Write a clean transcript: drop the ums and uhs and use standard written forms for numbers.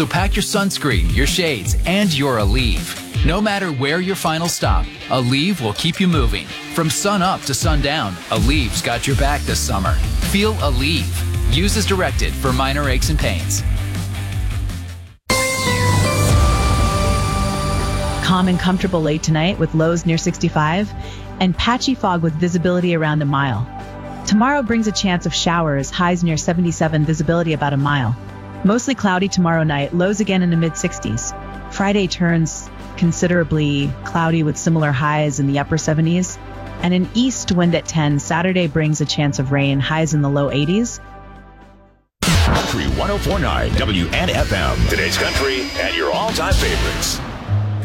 So pack your sunscreen, your shades, and your Aleve. No matter where your final stop, Aleve will keep you moving. From sun up to sundown, Aleve's got your back this summer. Feel Aleve. Use as directed for minor aches and pains. Calm and comfortable late tonight with lows near 65 and patchy fog with visibility around a mile. Tomorrow brings a chance of showers, highs near 77, visibility about a mile. Mostly cloudy tomorrow night, lows again in the mid-60s. Friday turns considerably cloudy with similar highs in the upper 70s. And an east wind at 10. Saturday brings a chance of rain, highs in the low 80s. Country 104.9 WNFM. Today's country and your all-time favorites.